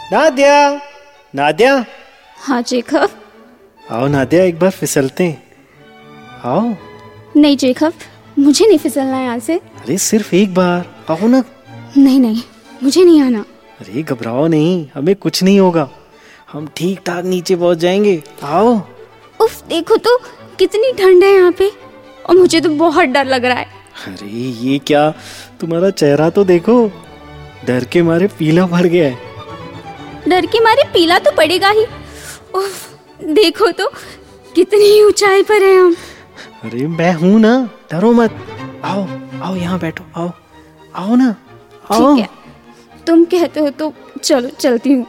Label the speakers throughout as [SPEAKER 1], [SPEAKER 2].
[SPEAKER 1] नादिया, नादिया।
[SPEAKER 2] हाँ जेकब।
[SPEAKER 1] आओ नादिया, एक बार फिसलते हैं। आओ।
[SPEAKER 2] नहीं जेकब, मुझे नहीं फिसलना यहाँ से।
[SPEAKER 1] अरे सिर्फ एक बार आओ ना।
[SPEAKER 2] नहीं नहीं, मुझे नहीं आना।
[SPEAKER 1] अरे घबराओ नहीं, हमें कुछ नहीं होगा, हम ठीक ठाक नीचे पहुंच जाएंगे। आओ।
[SPEAKER 2] उफ, देखो तो कितनी ठंड है यहाँ पे, और मुझे तो बहुत डर लग रहा है।
[SPEAKER 1] अरे ये क्या, तुम्हारा चेहरा तो देखो, डर के मारे पीला पड़ गया है।
[SPEAKER 2] डर के मारे पीला तो पड़ेगा ही। उफ, देखो तो कितनी ऊंचाई पर है हम।
[SPEAKER 1] अरे मैं हूं ना, डरो मत। आओ आओ, यहाँ बैठो। आओ आओ ना, आओ।
[SPEAKER 2] ठीक है, तुम कहते हो तो चलो, चलती हूँ।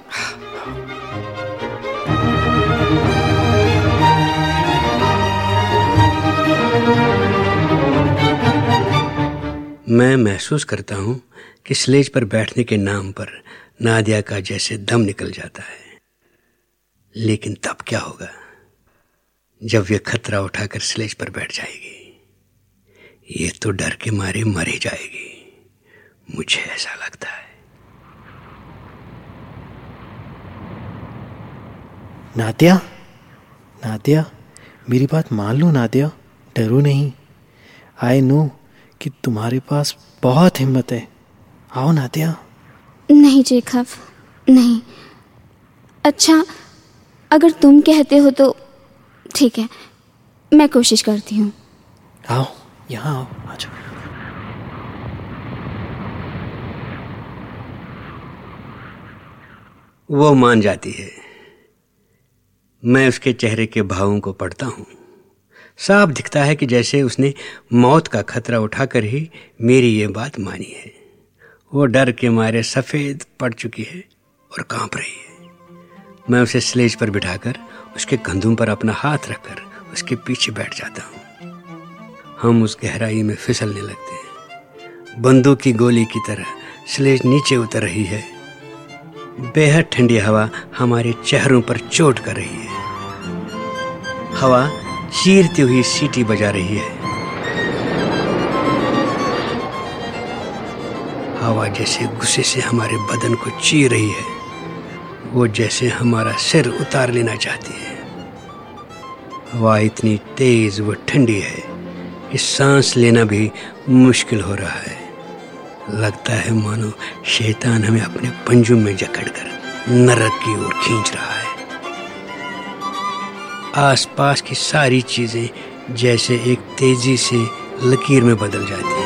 [SPEAKER 3] मैं महसूस करता हूँ कि स्लेज पर बैठने के नाम पर नादिया का जैसे दम निकल जाता है। लेकिन तब क्या होगा जब ये खतरा उठाकर स्लेज पर बैठ जाएगी? ये तो डर के मारे मर ही जाएगी, मुझे ऐसा लगता है।
[SPEAKER 1] नादिया, नादिया, मेरी बात मान लो नादिया, डरो नहीं। आई नो कि तुम्हारे पास बहुत हिम्मत है। आओ नादिया।
[SPEAKER 2] नहीं जेकब, नहीं। अच्छा, अगर तुम कहते हो तो ठीक है, मैं कोशिश करती हूँ।
[SPEAKER 1] आओ, यहाँ आओ, आ जाओ।
[SPEAKER 3] वो मान जाती है। मैं उसके चेहरे के भावों को पढ़ता हूँ। साफ दिखता है कि जैसे उसने मौत का खतरा उठाकर ही मेरी ये बात मानी है। वो डर के मारे सफ़ेद पड़ चुकी है और कांप रही है। मैं उसे स्लेज पर बिठाकर उसके कंधों पर अपना हाथ रखकर उसके पीछे बैठ जाता हूँ। हम उस गहराई में फिसलने लगते हैं। बंदूक की गोली की तरह स्लेज नीचे उतर रही है। बेहद ठंडी हवा हमारे चेहरों पर चोट कर रही है। हवा चीरती हुई सीटी बजा रही है। हवा जैसे गुस्से से हमारे बदन को चीर रही है। वो जैसे हमारा सिर उतार लेना चाहती है। हवा इतनी तेज व ठंडी है कि सांस लेना भी मुश्किल हो रहा है। लगता है मानो शैतान हमें अपने पंजों में जकड़कर नरक की ओर खींच रहा है। आसपास की सारी चीजें जैसे एक तेजी से लकीर में बदल जाती हैं।